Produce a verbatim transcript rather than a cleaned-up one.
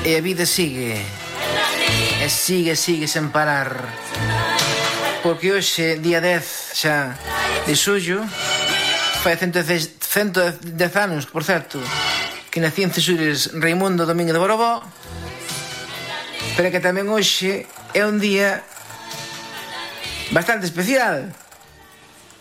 E a vida sigue. E sigue, sigue sen parar. Porque hoxe, día dez xa de xullo, fai cento e dez anos, por certo, que nací en Cesures Raimundo Domínguez de Borobó, pero que tamén hoxe é un día bastante especial.